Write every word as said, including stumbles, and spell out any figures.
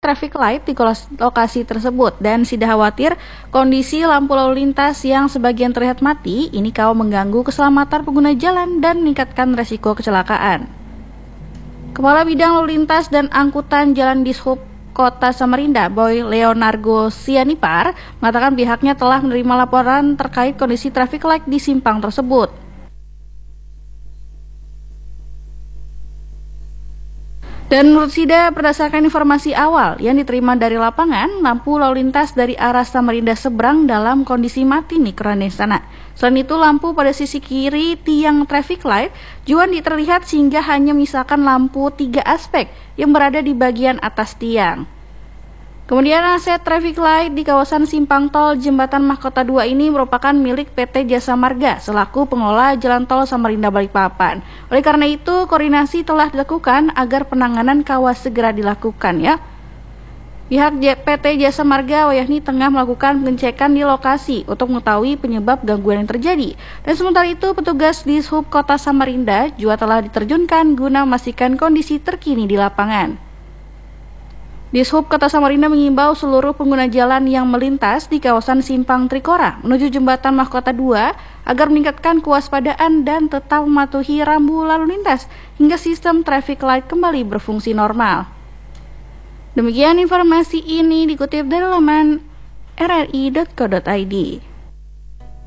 traffic light di lokasi tersebut dan tidak khawatir kondisi lampu lalu lintas yang sebagian terlihat mati ini kau mengganggu keselamatan pengguna jalan dan meningkatkan resiko kecelakaan. Kepala Bidang Lalu Lintas dan Angkutan Jalan Dishub Kota Samarinda, Boy Leonardo Sianipar, mengatakan pihaknya telah menerima laporan terkait kondisi traffic light di simpang tersebut. Dan menurut Sida, berdasarkan informasi awal yang diterima dari lapangan, lampu lalu lintas dari arah Samarinda seberang dalam kondisi mati nih keran di sana. Selain itu, lampu pada sisi kiri tiang traffic light juga terlihat sehingga hanya menyisakan lampu tiga aspek yang berada di bagian atas tiang. Kemudian aset traffic light di kawasan Simpang Tol Jembatan Mahkota dua ini merupakan milik P T Jasa Marga selaku pengelola Jalan Tol Samarinda Balikpapan. Oleh karena itu, koordinasi telah dilakukan agar penanganan kawas segera dilakukan ya. Pihak P T Jasa Marga Wayahni tengah melakukan pengecekan di lokasi untuk mengetahui penyebab gangguan yang terjadi. Dan sementara itu, petugas Dishub Kota Samarinda juga telah diterjunkan guna memastikan kondisi terkini di lapangan. Dishub Kota Samarinda mengimbau seluruh pengguna jalan yang melintas di kawasan Simpang Trikora menuju Jembatan Mahkota dua agar meningkatkan kewaspadaan dan tetap mematuhi rambu lalu lintas hingga sistem traffic light kembali berfungsi normal. Demikian informasi ini dikutip dari laman r r i dot co dot i d.